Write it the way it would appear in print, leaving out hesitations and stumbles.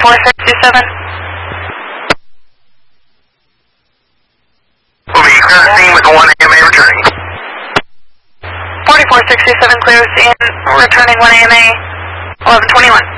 4467. Will be clear the scene with 1 AMA returning. 4467 clear the scene, returning 1 AMA, 1121.